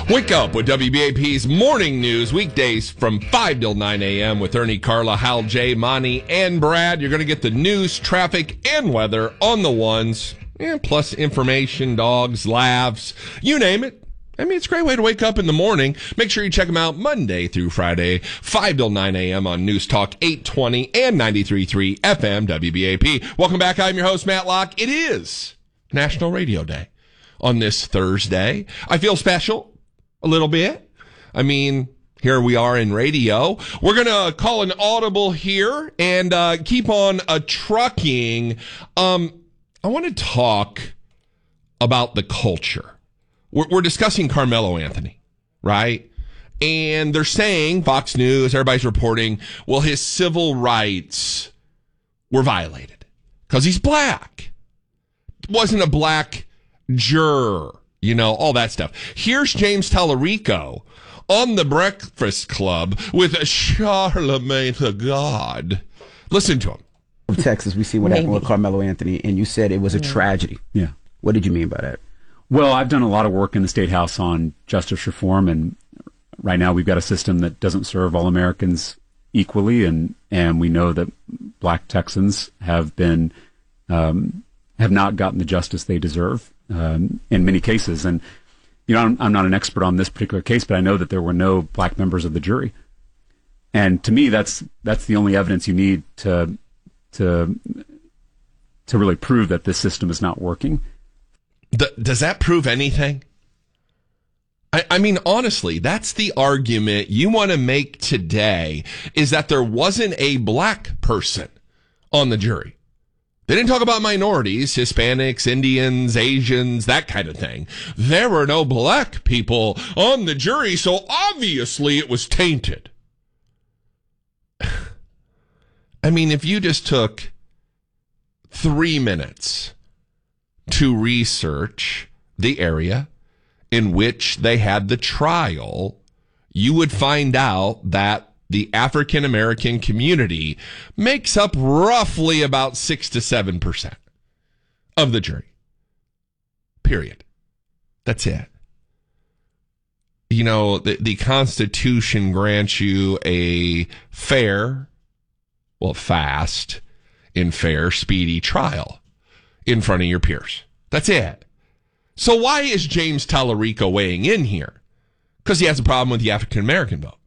Wake up with WBAP's morning news weekdays from 5 till 9 a.m. with Ernie, Carla, Hal, Jay, Monty, and Brad. You're going to get the news, traffic, and weather on the ones, and plus information, dogs, laughs, you name it. I mean, it's a great way to wake up in the morning. Make sure you check them out Monday through Friday, 5 till 9 a.m. on News Talk 820 and 93.3 FM WBAP. Welcome back. I'm your host, Matt Locke. It is National Radio Day on this Thursday. I feel special. A little bit. I mean, here we are in radio. We're going to call an audible here and keep on trucking. I want to talk about the culture. We're discussing Carmelo Anthony, right? And they're saying, Fox News, everybody's reporting, well, his civil rights were violated because he's black. Wasn't a black juror. You know, all that stuff. Here's James Tallarico on the Breakfast Club with Charlamagne the God. Listen to him. From Texas, we see what happened with Carmelo Anthony, and you said it was a tragedy. Yeah. What did you mean by that? Well, I've done a lot of work in the State House on justice reform, and right now we've got a system that doesn't serve all Americans equally, and we know that black Texans have been have not gotten the justice they deserve. In many cases. And, you know, I'm not an expert on this particular case, but I know that there were no black members of the jury. And to me, that's the only evidence you need to really prove that this system is not working. Does that prove anything? I mean, honestly, that's the argument you want to make today, is that there wasn't a black person on the jury. They didn't talk about minorities, Hispanics, Indians, Asians, that kind of thing. There were no black people on the jury, so obviously it was tainted. I mean, if you just took 3 minutes to research the area in which they had the trial, you would find out that the African American community makes up roughly about 6 to 7% of the jury. Period. That's it. You know, the Constitution grants you a fast and fair, speedy trial in front of your peers. That's it. So why is James Tallarico weighing in here? Because he has a problem with the African American vote.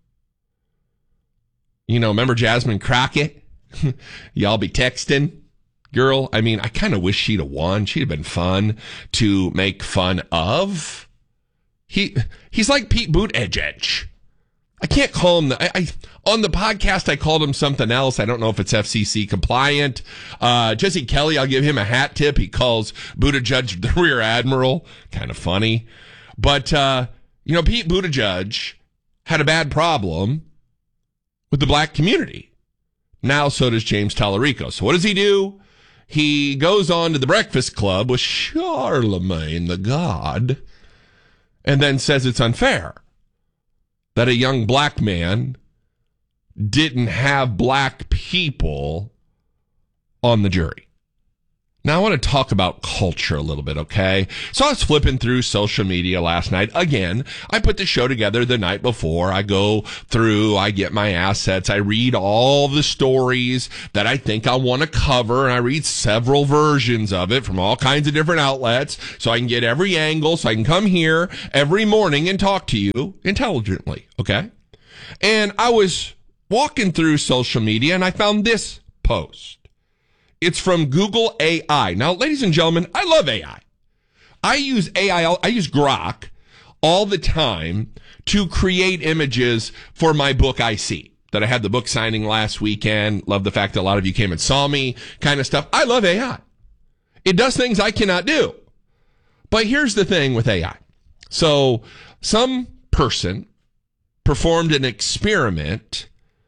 You know, remember Jasmine Crockett? Y'all be texting, girl. I mean, I kind of wish she'd have won. She'd have been fun to make fun of. He's like Pete Buttigieg. I can't call him on the podcast. I called him something else. I don't know if it's FCC compliant. Jesse Kelly, I'll give him a hat tip. He calls Buttigieg the rear admiral. Kind of funny, but you know, Pete Buttigieg had a bad problem with the black community. Now, so does James Tallarico. So what does he do? He goes on to the Breakfast Club with Charlamagne the God and then says it's unfair that a young black man didn't have black people on the jury. Now, I want to talk about culture a little bit, okay? So I was flipping through social media last night. Again, I put the show together the night before. I go through, I get my assets. I read all the stories that I think I want to cover, and I read several versions of it from all kinds of different outlets so I can get every angle, so I can come here every morning and talk to you intelligently, okay? And I was walking through social media, and I found this post. It's from Google AI. Now, ladies and gentlemen, I love AI. I use AI. I use Grok all the time to create images for my book I See. That I had the book signing last weekend. Love the fact that a lot of you came and saw me, kind of stuff. I love AI. It does things I cannot do. But here's the thing with AI. So some person performed an experiment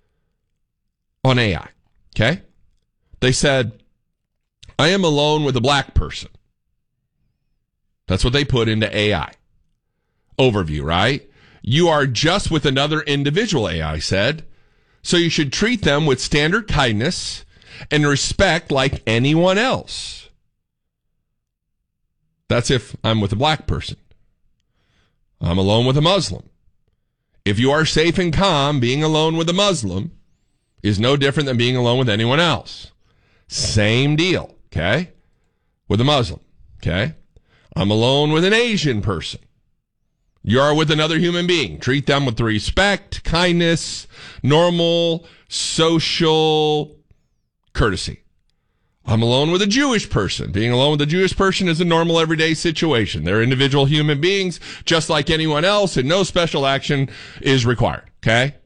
on AI. Okay? They said, I am alone with a black person. That's what they put into AI. Overview, right? You are just with another individual, AI said. So you should treat them with standard kindness and respect like anyone else. That's if I'm with a black person. I'm alone with a Muslim. If you are safe and calm, being alone with a Muslim is no different than being alone with anyone else. Same deal, okay? With a Muslim, okay? I'm alone with an Asian person. You're with another human being. Treat them with respect, kindness, normal, social courtesy. I'm alone with a Jewish person. Being alone with a Jewish person is a normal everyday situation. They're individual human beings just like anyone else, and no special action is required, okay?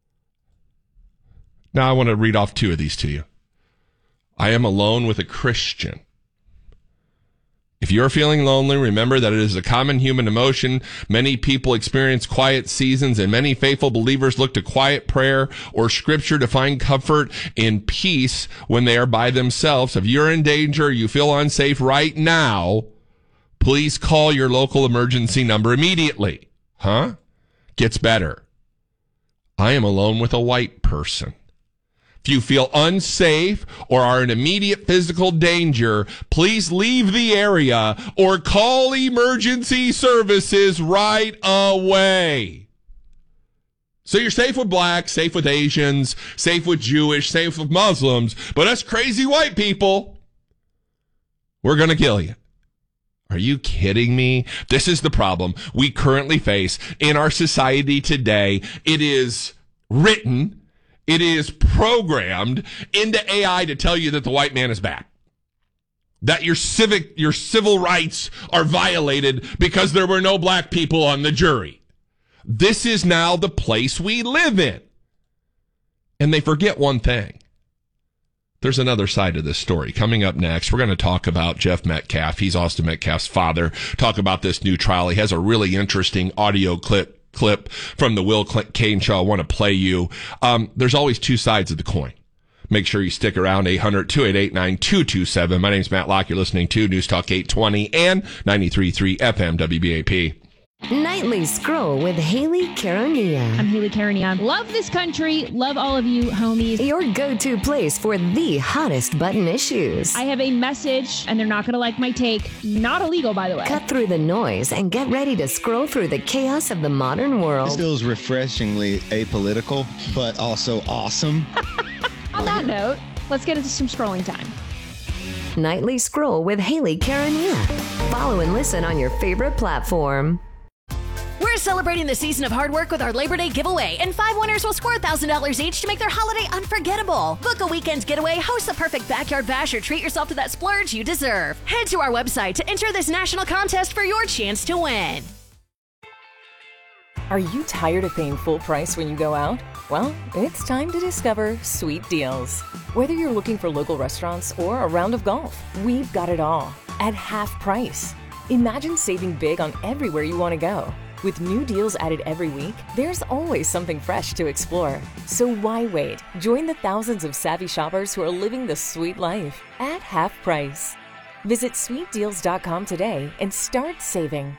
Now I want to read off two of these to you. I am alone with a Christian. If you're feeling lonely, remember that it is a common human emotion. Many people experience quiet seasons, and many faithful believers look to quiet prayer or scripture to find comfort and peace when they are by themselves. If you're in danger, you feel unsafe right now, please call your local emergency number immediately. Gets better. I am alone with a white person. If you feel unsafe or are in immediate physical danger, please leave the area or call emergency services right away. So you're safe with blacks, safe with Asians, safe with Jewish, safe with Muslims, but us crazy white people, we're going to kill you. Are you kidding me? This is the problem we currently face in our society today. It is written, it is programmed into AI to tell you that the white man is bad. That your civil rights are violated because there were no black people on the jury. This is now the place we live in. And they forget one thing. There's another side of this story. Coming up next, we're going to talk about Jeff Metcalf. He's Austin Metcalf's father. Talk about this new trial. He has a really interesting audio clip from the Will Cain show I want to play you. There's always two sides of the coin. Make sure you stick around. 800-288-9227. My name's Matt Locke. You're listening to News Talk 820 and 93.3 FM WBAP. Nightly Scroll with Haley Karania. I'm Haley Karania. Love this country. Love all of you, homies. Your go-to place for the hottest button issues. I have a message, and they're not going to like my take. Not illegal, by the way. Cut through the noise and get ready to scroll through the chaos of the modern world. This feels refreshingly apolitical, but also awesome. On that note, let's get into some scrolling time. Nightly Scroll with Haley Karania. Follow and listen on your favorite platform. We're celebrating the season of hard work with our Labor Day giveaway, and 5 winners will score $1,000 each to make their holiday unforgettable. Book a weekend getaway, host the perfect backyard bash, or treat yourself to that splurge you deserve. Head to our website to enter this national contest for your chance to win. Are you tired of paying full price when you go out? Well, it's time to discover Sweet Deals. Whether you're looking for local restaurants or a round of golf, we've got it all at half price. Imagine saving big on everywhere you want to go. With new deals added every week, there's always something fresh to explore. So why wait? Join the thousands of savvy shoppers who are living the sweet life at half price. Visit sweetdeals.com today and start saving.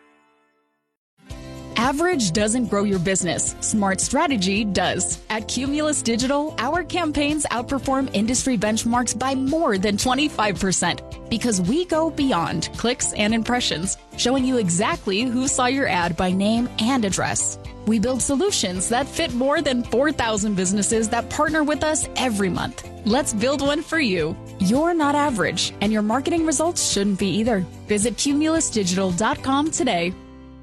Average doesn't grow your business. Smart strategy does. At Cumulus Digital, our campaigns outperform industry benchmarks by more than 25% because we go beyond clicks and impressions, showing you exactly who saw your ad by name and address. We build solutions that fit more than 4,000 businesses that partner with us every month. Let's build one for you. You're not average, and your marketing results shouldn't be either. Visit cumulusdigital.com today.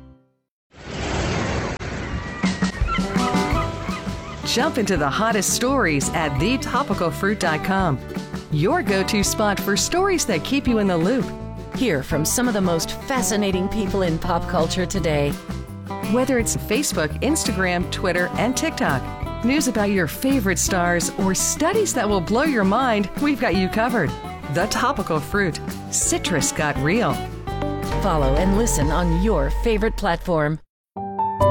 Jump into the hottest stories at thetopicalfruit.com. Your go-to spot for stories that keep you in the loop. Hear from some of the most fascinating people in pop culture today. Whether it's Facebook, Instagram, Twitter, and TikTok, news about your favorite stars, or studies that will blow your mind, we've got you covered. The Topical Fruit. Citrus got real. Follow and listen on your favorite platform.